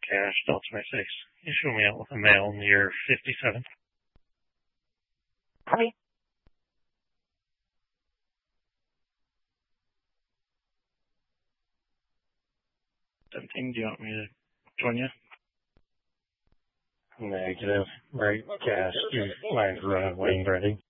cash, Delta 26. You show me out with a male near 57. Copy. 17, do you want me to join you? Negative. Right, cash. Your line's running, waiting ready.